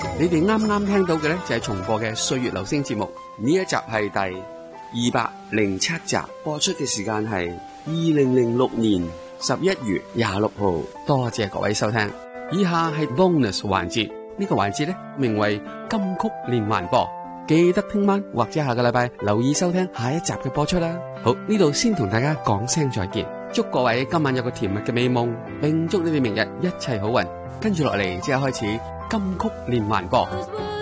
你哋啱啱聽到嘅呢，就係重播嘅歲月留聲節目，呢一集係第207集，播出嘅時間係2006年11月26號。多謝各位收聽。以下係 bonus 環節，呢個環節呢，名為金曲連環播，記得聽晚或者下個禮拜留意收聽下一集嘅播出啦。好，呢度先同大家講聲再見，祝各位今晚有個甜蜜嘅美夢，並祝你哋明日一切好運。跟住落嚟即刻開始金曲連環播。